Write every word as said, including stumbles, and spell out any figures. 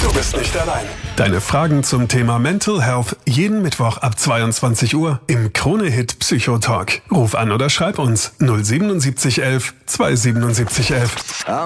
Du bist nicht allein. Deine Fragen zum Thema Mental Health jeden Mittwoch ab zweiundzwanzig Uhr im Krone-Hit Psychotalk. Ruf an oder schreib uns null sieben sieben eins eins zwei sieben sieben eins eins.